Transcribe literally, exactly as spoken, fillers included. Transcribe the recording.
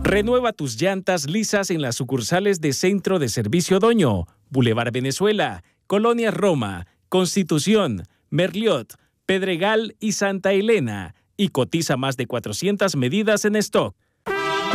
Renueva tus llantas lisas en las sucursales de Centro de Servicio Odoño, Boulevard Venezuela, Colonia Roma, Constitución, Merliot, Pedregal y Santa Elena, y cotiza más de cuatrocientas medidas en stock.